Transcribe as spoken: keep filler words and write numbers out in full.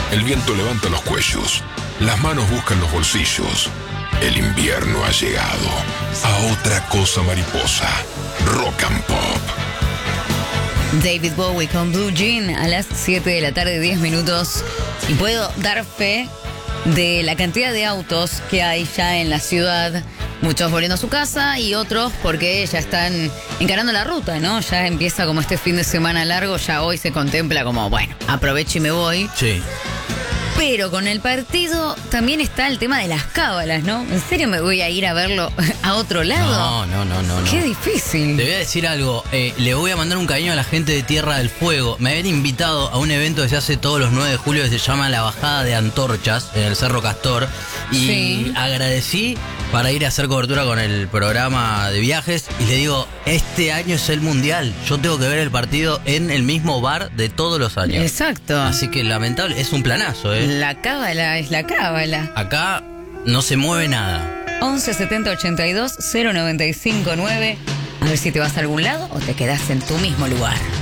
El viento levanta los cuellos, las manos buscan los bolsillos. El invierno ha llegado a otra cosa mariposa. Rock and Pop. David Bowie con Blue Jean a las siete de la tarde, diez minutos. Y puedo dar fe de la cantidad de autos que hay ya en la ciudad. Muchos volviendo a su casa y otros porque ya están encarando la ruta, ¿no? Ya empieza como este fin de semana largo, ya hoy se contempla como, bueno, aprovecho y me voy. Sí. Pero con el partido también está el tema de las cábalas, ¿no? ¿En serio me voy a ir a verlo a otro lado? No, no, no, no. Qué no. difícil. Te voy a decir algo, eh, le voy a mandar un cariño a la gente de Tierra del Fuego. Me habían invitado a un evento que se hace todos los nueve de julio que se llama La Bajada de Antorchas en el Cerro Castor. Y Sí. agradecí para ir a hacer cobertura con el programa de viajes. Y le digo, este año es el Mundial. Yo tengo que ver el partido en el mismo bar de todos los años. Exacto. Así que lamentable, es un planazo, ¿eh? La cábala es la cábala. Acá no se mueve nada. once setenta ochenta y dos cero noventa y cinco nueve. A ver si te vas a algún lado o te quedas en tu mismo lugar.